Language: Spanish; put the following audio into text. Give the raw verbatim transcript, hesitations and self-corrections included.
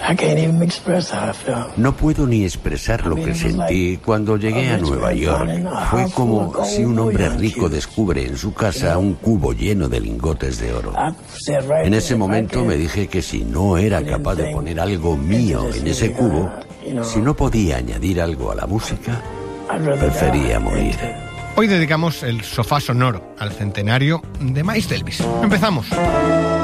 No puedo ni expresar lo que sentí cuando llegué a Nueva York. Fue como si un hombre rico descubre en su casa un cubo lleno de lingotes de oro. En ese momento me dije que si no era capaz de poner algo mío en ese cubo, si no podía añadir algo a la música, prefería morir. Hoy dedicamos el sofá sonoro al centenario de Miles Davis. Empezamos.